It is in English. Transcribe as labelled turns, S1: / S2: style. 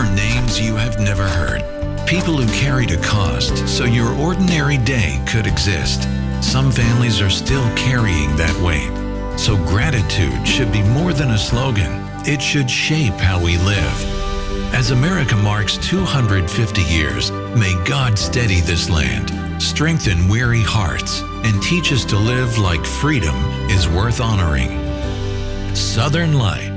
S1: are names you have never heard. People who carried a cost so your ordinary day could exist. Some families are still carrying that weight. So gratitude should be more than a slogan. It should shape how we live. As America marks 250 years, may God steady this land, strengthen weary hearts, and teach us to live like freedom is worth honoring. Southern Light.